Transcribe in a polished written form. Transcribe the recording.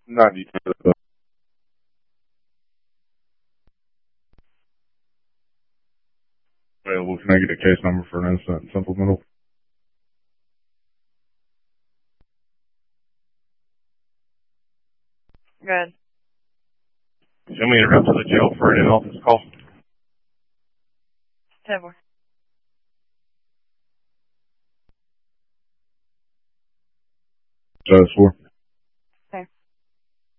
92. Available. Can I get a case number for an incident supplemental? Good. Can we interrupt to the jail for an in-office call? 10-4. Just 4.